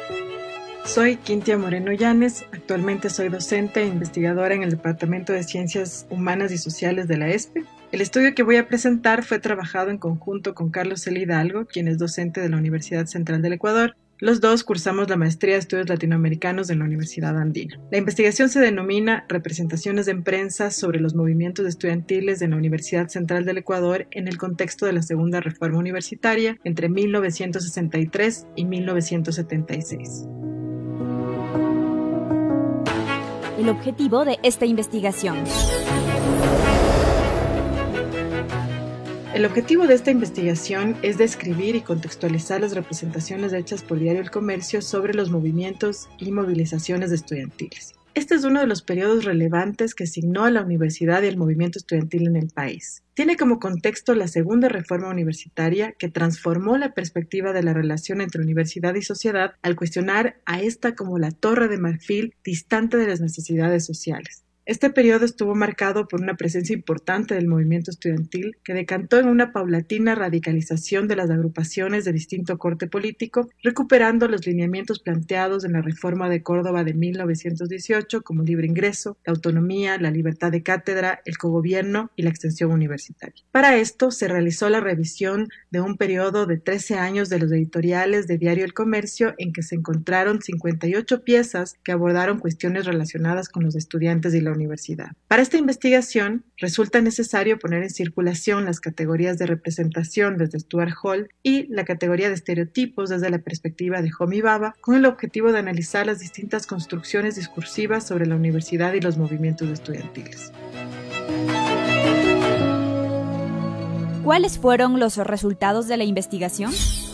Soy Quintia Moreno Llanes, actualmente soy docente e investigadora en el Departamento de Ciencias Humanas y Sociales de la ESPE. El estudio que voy a presentar fue trabajado en conjunto con Carlos L. Hidalgo, quien es docente de la Universidad Central del Ecuador. Los dos cursamos la maestría de estudios latinoamericanos en la Universidad Andina. La investigación se denomina Representaciones en prensa sobre los movimientos estudiantiles en la Universidad Central del Ecuador en el contexto de la Segunda Reforma Universitaria entre 1963 y 1976. El objetivo de esta investigación. El objetivo de esta investigación es describir y contextualizar las representaciones hechas por Diario El Comercio sobre los movimientos y movilizaciones estudiantiles. Este es uno de los periodos relevantes que signó a la universidad y el movimiento estudiantil en el país. Tiene como contexto la Segunda Reforma Universitaria, que transformó la perspectiva de la relación entre universidad y sociedad al cuestionar a esta como la torre de marfil distante de las necesidades sociales. Este periodo estuvo marcado por una presencia importante del movimiento estudiantil que decantó en una paulatina radicalización de las agrupaciones de distinto corte político, recuperando los lineamientos planteados en la Reforma de Córdoba de 1918 como libre ingreso, la autonomía, la libertad de cátedra, el cogobierno y la extensión universitaria. Para esto se realizó la revisión de un periodo de 13 años de los editoriales de Diario El Comercio en que se encontraron 58 piezas que abordaron cuestiones relacionadas con los estudiantes y la universidad. Para esta investigación resulta necesario poner en circulación las categorías de representación desde Stuart Hall y la categoría de estereotipos desde la perspectiva de Homi Bhabha, con el objetivo de analizar las distintas construcciones discursivas sobre la universidad y los movimientos estudiantiles. ¿Cuáles fueron los resultados de la investigación?